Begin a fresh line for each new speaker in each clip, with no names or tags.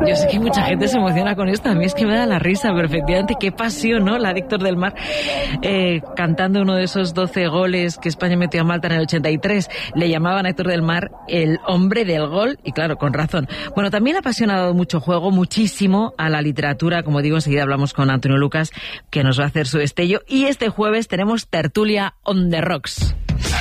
Yo sé que mucha gente se emociona con esto, a mí es que me da la risa, pero efectivamente qué pasión, ¿no? La de Héctor del Mar, cantando uno de esos 12 goles que España metió a Malta en el 83. Le llamaban a Héctor del Mar el hombre del gol, y claro, con razón. Bueno, también ha apasionado mucho juego, muchísimo a la literatura, como digo, enseguida hablamos con Antonio Lucas, que nos va a hacer su destello, y este jueves tenemos tertulia on the rocks.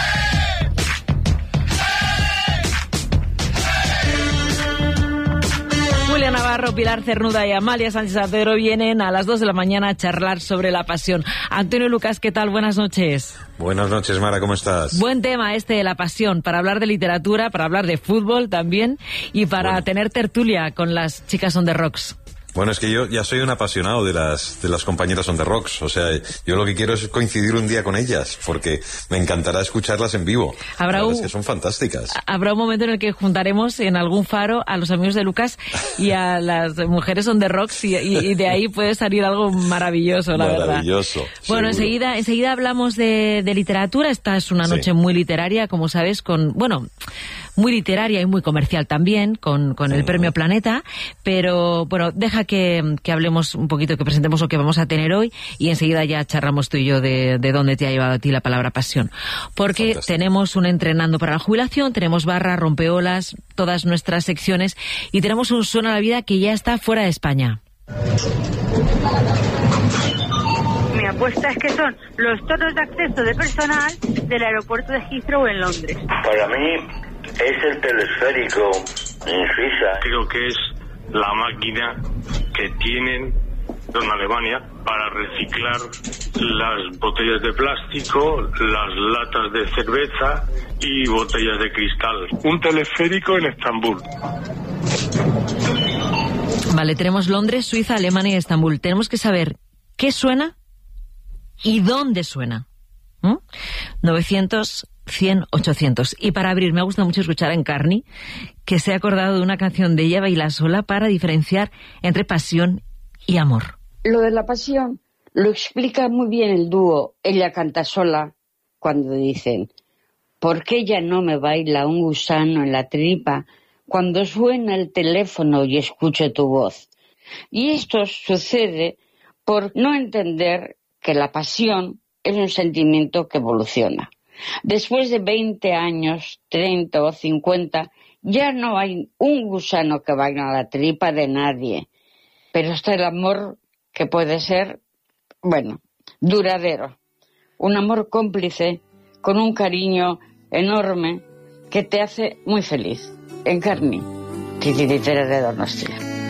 Julia Navarro, Pilar Cernuda y Amalia Sánchez Acero vienen a las 2 de la mañana a charlar sobre la pasión. Antonio Lucas, ¿qué tal? Buenas noches.
Buenas noches, Mara, ¿cómo estás?
Buen tema este de la pasión, para hablar de literatura, para hablar de fútbol también, y para tener tertulia con las chicas on the rocks.
Bueno, es que yo ya soy un apasionado de las compañeras on the rocks. O sea, yo lo que quiero es coincidir un día con ellas, porque me encantará escucharlas en vivo. La verdad es que son fantásticas.
Habrá un momento en el que juntaremos en algún faro a los amigos de Lucas y a las mujeres on the rocks, y de ahí puede salir algo maravilloso, la verdad.
Maravilloso.
Bueno, enseguida hablamos de literatura. Esta es una noche muy literaria, como sabes, muy literaria y muy comercial también, con el Premio Planeta, pero bueno, deja que hablemos un poquito, que presentemos lo que vamos a tener hoy, y enseguida ya charlamos tú y yo de dónde te ha llevado a ti la palabra pasión. Porque tenemos un entrenando para la jubilación, tenemos barra, rompeolas, todas nuestras secciones, y tenemos un Suena la Vida que ya está fuera de España.
Mi apuesta es que son los toros de acceso de personal del aeropuerto de Heathrow en Londres.
Para mí es el telesférico en Suiza.
Creo que es la máquina que tienen en Alemania para reciclar las botellas de plástico, las latas de cerveza y botellas de cristal. Un telesférico en Estambul.
Vale, tenemos Londres, Suiza, Alemania y Estambul. Tenemos que saber qué suena y dónde suena. 900 100 800. Y para abrir, me gusta mucho escuchar a Encarni, que se ha acordado de una canción de Ella baila sola para diferenciar entre pasión y amor.
Lo de la pasión lo explica muy bien el dúo Ella canta sola, cuando dicen: ¿por qué ella no me baila un gusano en la tripa cuando suena el teléfono y escucho tu voz? Y esto sucede por no entender que la pasión es un sentimiento que evoluciona. Después de 20 años, 30 o 50, ya no hay un gusano que vaya a la tripa de nadie. Pero está el amor que puede ser, duradero. Un amor cómplice, con un cariño enorme, que te hace muy feliz. Encarni, titiritera de Donostia.